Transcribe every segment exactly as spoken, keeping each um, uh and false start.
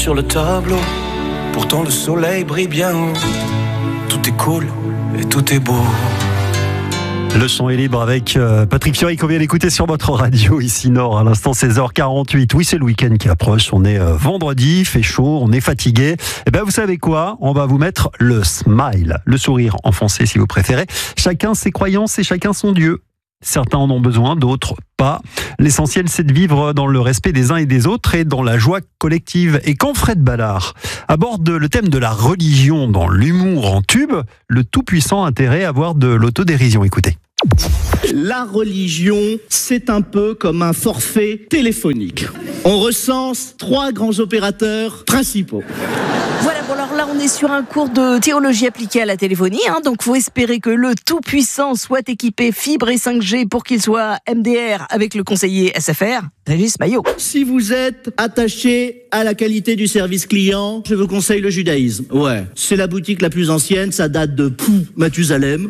sur le tableau. Pourtant le soleil brille bien haut. Tout est cool et tout est beau. Le son est libre avec euh, Patrick Fiori qu'on vient d'écouter sur votre radio ici Nord. À l'instant seize heures quarante-huit. Oui, c'est le week-end qui approche. On est euh, vendredi, il fait chaud, on est fatigué. Et ben vous savez quoi ? On va vous mettre le smile, le sourire en français si vous préférez. Chacun ses croyances et chacun son Dieu. Certains en ont besoin, d'autres pas. L'essentiel, c'est de vivre dans le respect des uns et des autres et dans la joie collective. Et quand Fred Ballard aborde le thème de la religion dans l'humour en tube, le tout-puissant a intérêt à avoir de l'autodérision. Écoutez. La religion, c'est un peu comme un forfait téléphonique. On recense trois grands opérateurs principaux. Voilà, bon alors là on est sur un cours de théologie appliquée à la téléphonie, hein, donc faut espérer que le tout-puissant soit équipé fibre et cinq G pour qu'il soit M D R avec le conseiller S F R, Régis Maillot. Si vous êtes attaché à la qualité du service client, je vous conseille le judaïsme. Ouais, c'est la boutique la plus ancienne, ça date de Pou, Mathusalem.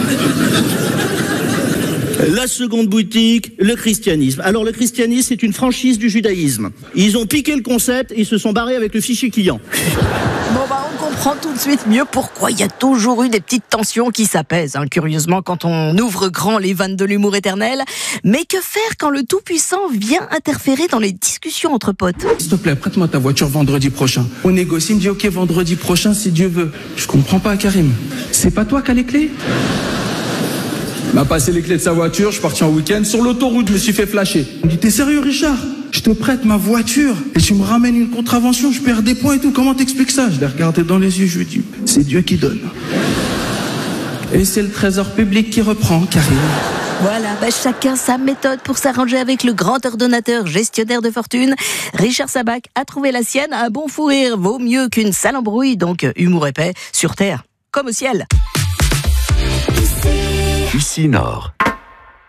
La seconde boutique, le christianisme. Alors le christianisme, c'est une franchise du judaïsme. Ils ont piqué le concept et ils se sont barrés avec le fichier client. Bon bah on comprend tout de suite mieux pourquoi il y a toujours eu des petites tensions qui s'apaisent, hein, curieusement quand on ouvre grand les vannes de l'humour éternel. Mais que faire quand le tout-puissant vient interférer dans les discussions entre potes ? S'il te plaît, prête-moi ta voiture vendredi prochain. On négocie, il me dit ok vendredi prochain si Dieu veut. Je comprends pas Karim. C'est pas toi qui as les clés ? Il m'a passé les clés de sa voiture, je suis parti en week-end. Sur l'autoroute, je me suis fait flasher. Il me dit, t'es sérieux, Richard ? Je te prête ma voiture et tu me ramènes une contravention, je perds des points et tout. Comment t'expliques ça ? Je l'ai regardé dans les yeux, je lui ai dit, c'est Dieu qui donne. Et c'est le trésor public qui reprend, Karim. Voilà, bah chacun sa méthode pour s'arranger avec le grand ordonnateur gestionnaire de fortune. Richard Sabac a trouvé la sienne. Un bon fou rire vaut mieux qu'une sale embrouille. Donc, humour épais, sur terre comme au ciel. Ici Nord.